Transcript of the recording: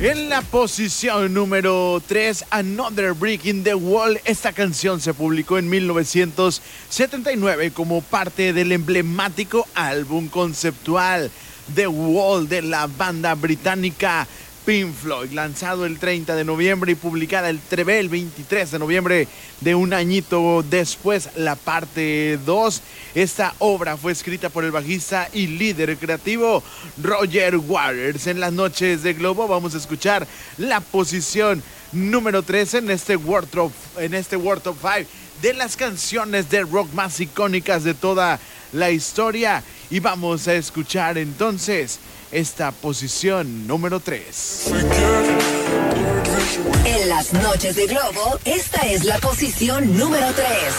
En la posición número 3, Another Brick in the Wall. Esta canción se publicó en 1979 como parte del emblemático álbum conceptual The Wall de la banda británica Pink Floyd, lanzado el 30 de noviembre y publicada el 23 de noviembre de un añito después, la parte 2. Esta obra fue escrita por el bajista y líder creativo Roger Waters. En las noches de Globo vamos a escuchar la posición número 13 en este World Top 5 de las canciones de rock más icónicas de toda la historia. Y vamos a escuchar entonces esta posición número 3. En las noches de Globo, esta es la posición número 3.